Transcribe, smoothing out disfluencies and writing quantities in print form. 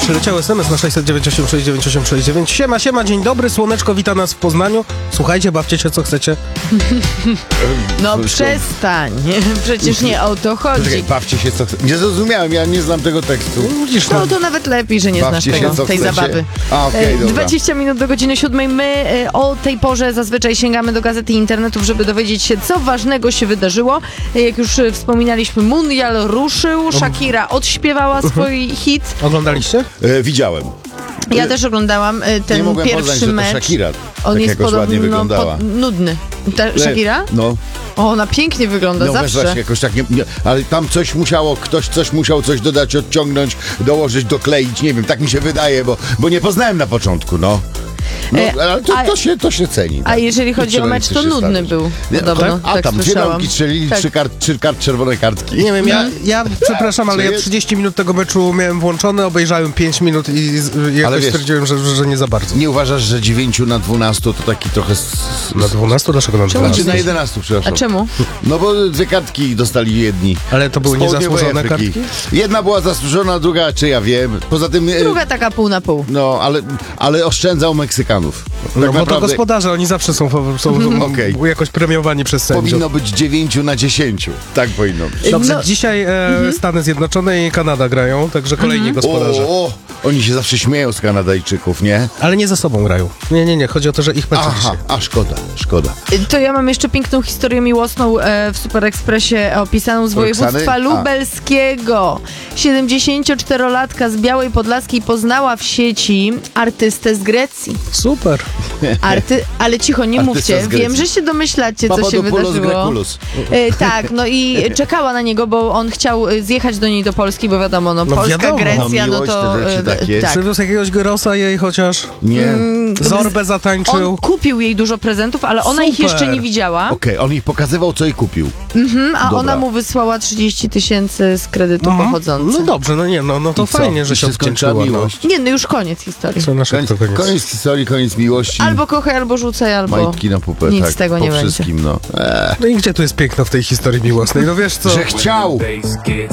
Przyleciał SMS na 609869869. Siema, siema, dzień dobry, słoneczko wita nas w Poznaniu. Słuchajcie, bawcie się co chcecie. No przestań, przecież nie o to chodzi. Czekaj, bawcie się co chcecie. Nie zrozumiałem, ja nie znam tego tekstu. Widzisz, No to nawet lepiej, że nie Bawcie znasz się, tego, co tej chcecie. zabawy. A, okej, dobra. 20 minut do godziny 7. My o tej porze zazwyczaj sięgamy do gazet i internetów, żeby dowiedzieć się, co ważnego się wydarzyło. Jak już wspominaliśmy, mundial ruszył, Shakira odśpiewała swój hit. Oglądaliście? Widziałem. Ja też oglądałam Nie ten mogłem poznać, pierwszy że to mecz. Shakira On tak jest jakoś ładnie wyglądała. nudny. Shakira? No, O, ona pięknie wygląda, wiesz, zawsze. właśnie jakoś tak ale tam ktoś coś musiał coś dodać, odciągnąć, dołożyć, dokleić, nie wiem, tak mi się wydaje, bo nie poznałem na początku, no. Ale to się ceni. A tak. jeżeli I chodzi trzeba o mecz, liczyć to się nudny stawiać. był. Nie, Podobno, A tak tam dwie słyszałam. bramki strzelili, Tak. trzy czerwone kartki. Nie wiem, ja przepraszam, ale ja Czy- 30 minut tego meczu miałem włączony, obejrzałem 5 minut i jakoś wiesz- stwierdziłem, że nie za bardzo. Nie uważasz, że 9 na 12 to taki trochę... Na 12? Dlaczego na 12? Znaczy na 11, A przepraszam. czemu? No bo dwie kartki dostali jedni. Ale to były Z południowej niezasłużone Afryki. kartki? Jedna była zasłużona, druga, czy ja wiem. Poza tym... Druga taka pół na pół. No, ale oszczędzał Meksykanów. Tak No bo to naprawdę gospodarze, oni zawsze są Okej. jakoś premiowani przez sędziów. powinno być 9 na 10. Tak powinno być. Dobrze, No- dzisiaj Stany Zjednoczone i Kanada grają, także kolejni gospodarze. Oni się zawsze śmieją z Kanadajczyków, nie? Ale nie ze sobą grają. Nie, chodzi o to, że ich mecze Aha, dzisiaj. a szkoda. To ja mam jeszcze piękną historię miłosną w Super Expressie opisaną z Oksany? województwa A. lubelskiego. 74-latka z Białej Podlaskiej poznała w sieci artystę z Grecji. Super. Ale cicho, nie Artysta mówcie. z Grecji. Wiem, że się domyślacie, co się Papadopoulos wydarzyło. Grekulus. Tak, no i czekała na niego, bo on chciał zjechać do niej do Polski, bo wiadomo, No Polska, wiadomo. Grecja, No no miłość, to... te rzeczy takie. tak. Przywiózł jakiegoś gyrosa jej chociaż. Nie. Zorbę zatańczył. On kupił jej dużo prezentów, ale ona ich Super. jeszcze nie widziała, Okej, on ich pokazywał, co i kupił. a Dobra. ona mu wysłała 30 000 z kredytu pochodzący. No dobrze, no to I co? fajnie, że I się skończyła skończyło. miłość. Nie, no już koniec historii. Co nasze Koniec, to koniec. koniec historii, koniec miłości. Albo kochaj, albo rzucaj, albo... Majtki na pupę, nic tak, z tego po nie będzie. wszystkim, no. No i gdzie tu jest piękno w tej historii miłosnej? No wiesz co? Że chciał. Bass gets